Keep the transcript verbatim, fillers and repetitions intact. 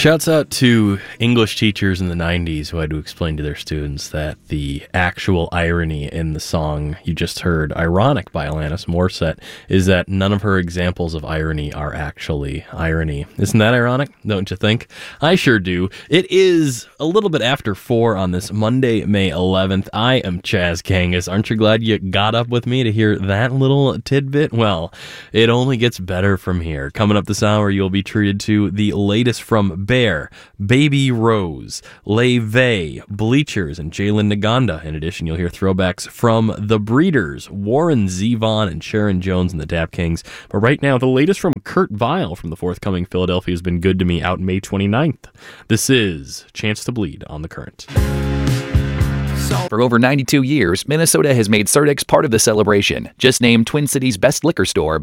Shouts out to English teachers in the nineties who had to explain to their students that the actual irony in the song you just heard, Ironic by Alanis Morissette, is that none of her examples of irony are actually irony. Isn't that ironic, don't you think? I sure do. It is a little bit after four on this Monday, May eleventh. I am Chaz Kangas. Aren't you glad you got up with me to hear that little tidbit? Well, it only gets better from here. Coming up this hour, you'll be treated to the latest from Bear, Baby Rose, LeVay, Bleachers, and Jalen Naganda. In addition, you'll hear throwbacks from The Breeders, Warren Zevon, and Sharon Jones and the Dap Kings. But right now, the latest from Kurt Vile from the forthcoming Philadelphia's Been Good to Me out May twenty-ninth. This is Chance to Bleed on The Current. For over ninety-two years, Minnesota has made Surdex part of the celebration. Just named Twin Cities' best liquor store